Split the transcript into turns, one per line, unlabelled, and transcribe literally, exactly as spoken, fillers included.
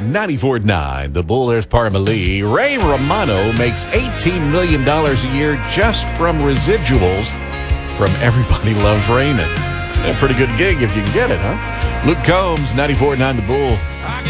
ninety-four point nine, The Bull. There's Parma Lee. Ray Romano makes eighteen million dollars a year just from residuals from Everybody Loves Raymond. A pretty good gig if you can get it, huh? Luke Combs, ninety-four point nine, The Bull.